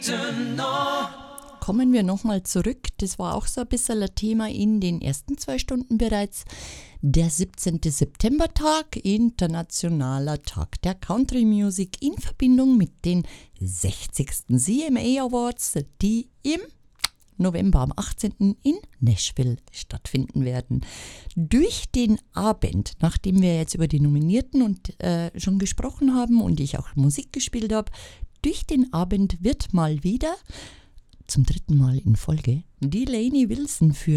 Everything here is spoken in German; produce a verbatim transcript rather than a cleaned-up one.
Kommen wir nochmal zurück, das war auch so ein bisschen ein Thema in den ersten zwei Stunden bereits. Der siebzehnten September-Tag, internationaler Tag der Country Music in Verbindung mit den sechzigsten C M A Awards, die im November am achtzehnten in Nashville stattfinden werden. Durch den Abend, nachdem wir jetzt über die Nominierten und äh, schon gesprochen haben und ich auch Musik gespielt habe, durch den Abend wird mal wieder zum dritten Mal in Folge die Lainey Wilson für